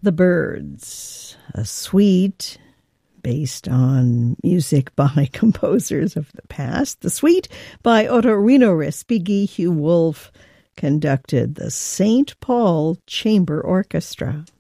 The Byrds, a suite based on music by composers of the past. The suite by Ottorino Respighi. Hugh Wolfe conducted the St. Paul Chamber Orchestra.